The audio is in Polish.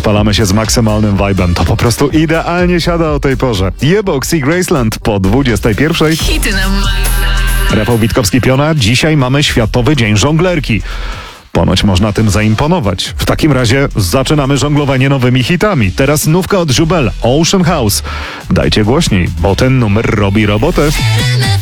Odpalamy się z maksymalnym vibe'em. To po prostu idealnie siada o tej porze. Jebox i Graceland po 21. Hity na maksa. Rafał Witkowski-Piona. Dzisiaj mamy Światowy Dzień Żonglerki. Ponoć można tym zaimponować. W takim razie zaczynamy żonglowanie nowymi hitami. Teraz nówka od Żubel, Ocean House. Dajcie głośniej, bo ten numer robi robotę.